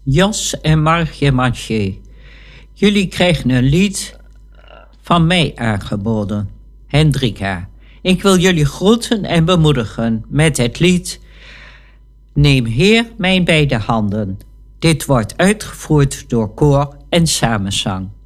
Jos en Margje Mathieu. Jullie krijgen een lied van mij aangeboden. Hendrika. Ik wil jullie groeten en bemoedigen met het lied Neem Heer mijn beide handen. Dit wordt uitgevoerd door koor en samenzang.